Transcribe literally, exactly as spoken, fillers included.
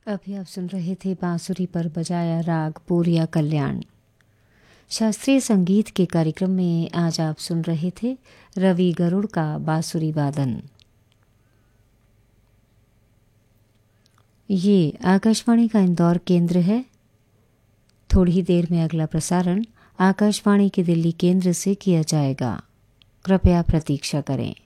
अभी आप सुन रहे थे बांसुरी पर बजाया राग पूरिया कल्याण। शास्त्रीय संगीत के कार्यक्रम में आज आप सुन रहे थे रवि गरुड़ का बांसुरी वादन। ये आकाशवाणी का इंदौर केंद्र है। थोड़ी ही देर में अगला प्रसारण आकाशवाणी के दिल्ली केंद्र से किया जाएगा। कृपया प्रतीक्षा करें।